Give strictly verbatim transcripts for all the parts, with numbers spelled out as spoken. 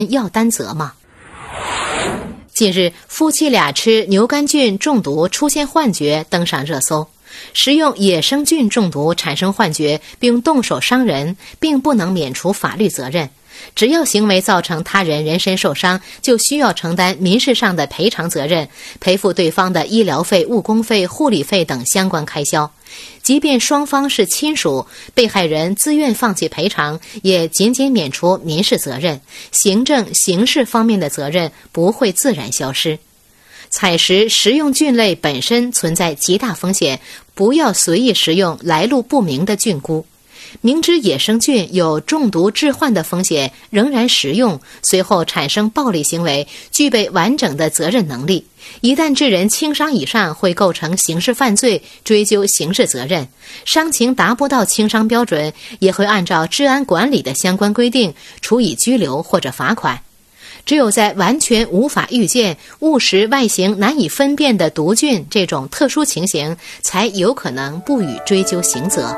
要担责吗？近日，夫妻俩吃牛肝菌中毒出现幻觉登上热搜。食用野生菌中毒产生幻觉并动手伤人，并不能免除法律责任。只要行为造成他人人身受伤，就需要承担民事上的赔偿责任，赔付对方的医疗费、误工费、护理费等相关开销。即便双方是亲属，被害人自愿放弃赔偿，也仅仅免除民事责任，行政、刑事方面的责任不会自然消失。采食食用菌类本身存在极大风险，不要随意食用来路不明的菌菇。明知野生菌有中毒致幻的风险，仍然食用，随后产生暴力行为，具备完整的责任能力。一旦致人轻伤以上，会构成刑事犯罪，追究刑事责任。伤情达不到轻伤标准，也会按照治安管理的相关规定处以拘留或者罚款。只有在完全无法预见、误食外形难以分辨的毒菌这种特殊情形，才有可能不予追究刑责。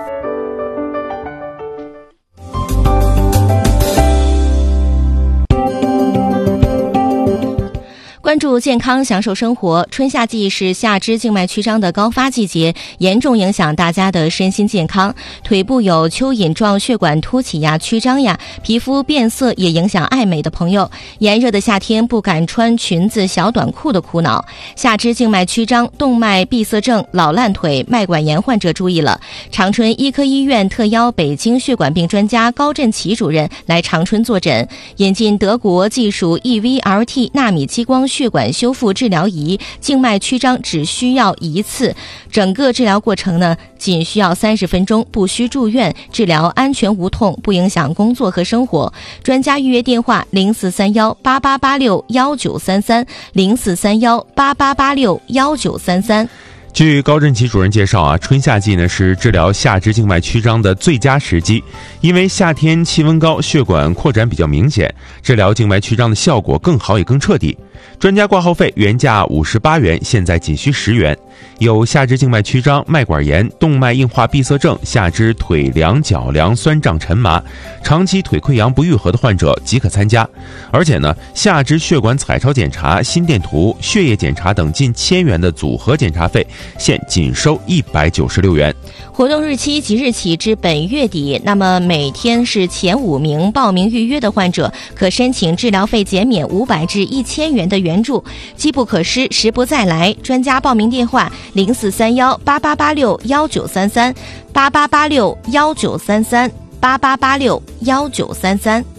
关注健康，享受生活。春夏季是下肢静脉曲张的高发季节，严重影响大家的身心健康。腿部有蚯蚓状血管凸起呀、曲张呀，皮肤变色也影响爱美的朋友。炎热的夏天不敢穿裙子、小短裤的苦恼。下肢静脉曲张、动脉闭塞症、老烂腿、脉管炎患者注意了。长春医科医院特邀北京血管病专家高振奇主任来长春坐诊，引进德国技术 E V L T 纳米激光血管修复治疗仪，静脉曲张只需要一次，整个治疗过程呢仅需要三十分钟，不需住院，治疗安全无痛，不影响工作和生活。专家预约电话零四三幺八八八六幺九三三零四三幺八八八六幺九三三。 据高振奇主任介绍啊，春夏季呢是治疗下肢静脉曲张的最佳时机，因为夏天气温高，血管扩展比较明显，治疗静脉曲张的效果更好也更彻底。专家挂号费原价五十八元，现在仅需十元。有下肢静脉曲张、脉管炎、动脉硬化闭塞症、下肢腿凉、脚凉、酸胀沉麻、长期腿溃疡不愈合的患者即可参加。而且呢，下肢血管彩超检查、心电图、血液检查等近千元的组合检查费，现仅收一百九十六元。 活动日期即日起至本月底，那么每天是前五名报名预约的患者可申请治疗费减免五百至一千元的援助，机不可失，时不再来。专家报名电话零四三幺八八八六幺九三三八八八六幺九三三八八八六幺九三三。